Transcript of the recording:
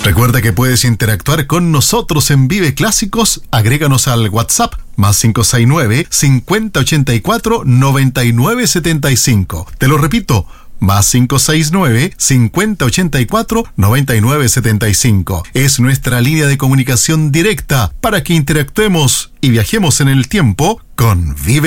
Recuerda que puedes interactuar con nosotros en Vive Clásicos. Agréganos al WhatsApp +569 5084 9975. Te lo repito, +569 5084 9975. Es nuestra línea de comunicación directa para que interactuemos y viajemos en el tiempo con Vive